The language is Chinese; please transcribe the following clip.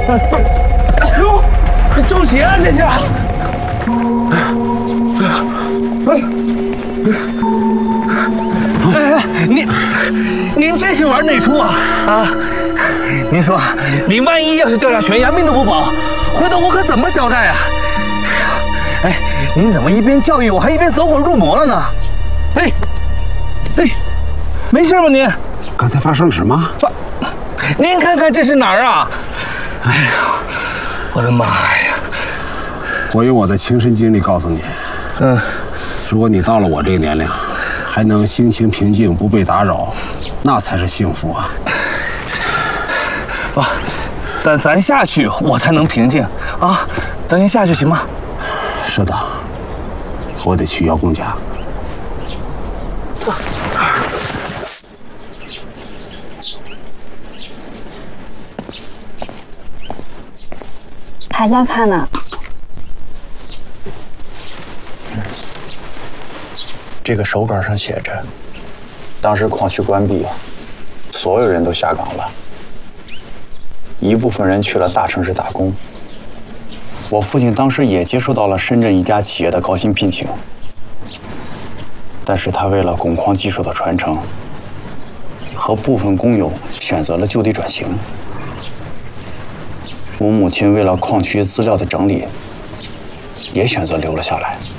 哎呦，这中邪啊！这是。您这是玩哪出啊？啊！您说，您万一要是掉下悬崖，命都不保，回头我可怎么交代啊？哎，您怎么一边教育我，还一边走火入魔了呢？哎，没事吧您？ 刚才发生了什么？ 您看看这是哪儿啊？哎呀，我的妈呀！ 我有我的亲身经历告诉你，如果你到了我这个年龄，还能心情平静，不被打扰，那才是幸福啊！ 咱下去，我才能平静啊！咱先下去行吗？ 是的，我得去姚公家。 还在看呢。 这个手稿上写着，当时矿区关闭，所有人都下岗了，一部分人去了大城市打工。我父亲当时也接触到了深圳一家企业的高薪聘请，但是他为了汞矿技术的传承，和部分工友选择了就地转型。我母亲为了矿区资料的整理，也选择留了下来。